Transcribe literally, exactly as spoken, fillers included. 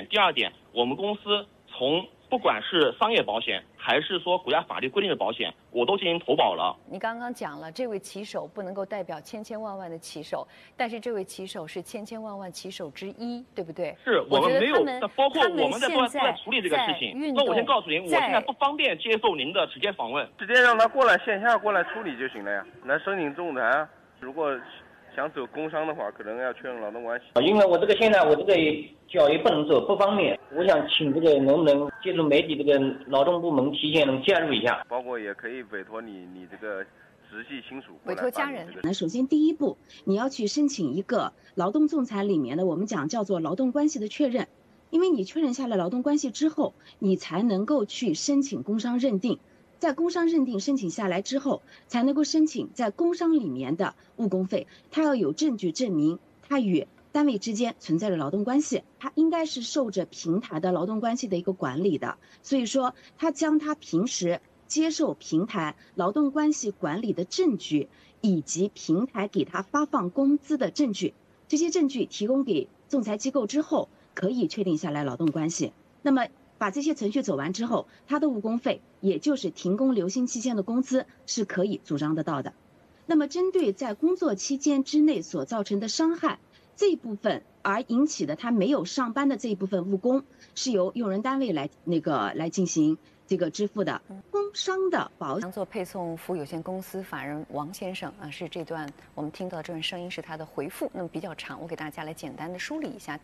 第二点，我们公司从不管是商业保险还是说国家法律规定的保险，我都进行投保了。 你刚刚讲了，这位骑手不能够代表千千万万的骑手，但是这位骑手是千千万万骑手之一，对不对？ 是我们没有，包括我们在都在处理这个事情。那我先告诉您，我现在不方便接受您的直接访问， 直接让他过来线下过来处理就行了呀。来申请仲裁，如果想走工伤的话，可能要确认劳动关系。 因为我这个现在我这个脚也不能走，不方便。我想请这个能不能借助媒体这个劳动部门提前能介入一下， 包括也可以委托你你这个直系亲属， 委托家人。 那首先第一步，你要去申请一个劳动仲裁里面的我们讲叫做劳动关系的确认，因为你确认下来劳动关系之后，你才能够去申请工伤认定。在工伤认定申请下来之后，才能够申请在工伤里面的误工费，它要有证据证明它与单位之间存在着劳动关系，它应该是受着平台的劳动关系的一个管理的，所以说它将它平时接受平台劳动关系管理的证据，以及平台给他发放工资的证据，这些证据提供给仲裁机构之后，可以确定下来劳动关系。那么把这些程序走完之后，他的误工费，也就是停工留薪期间的工资，是可以主张得到的。那么针对在工作期间之内所造成的伤害这一部分而引起的他没有上班的这一部分误工，是由用人单位来那个来进行这个支付的。工伤的保强作配送服务有限公司法人王先生啊，是这段我们听到这段声音是他的回复，那么比较长，我给大家来简单的梳理一下。